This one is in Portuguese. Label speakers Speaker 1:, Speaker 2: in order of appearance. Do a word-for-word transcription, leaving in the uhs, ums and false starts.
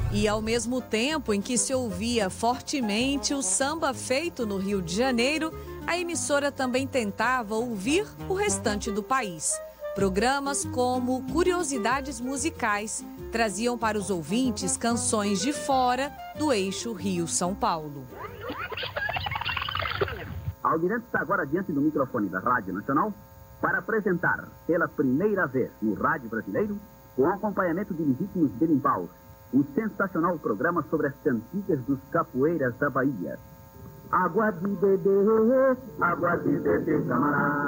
Speaker 1: E ao mesmo tempo em que se ouvia fortemente o samba feito no Rio de Janeiro, a emissora também tentava ouvir o restante do país. Programas como Curiosidades Musicais traziam para os ouvintes canções de fora do eixo Rio-São Paulo.
Speaker 2: A Almirante está agora diante do microfone da Rádio Nacional para apresentar, pela primeira vez no rádio brasileiro, com acompanhamento de legítimos berimbau, o sensacional programa sobre as cantigas dos capoeiras da Bahia. Água de beber, água de beber, camarada.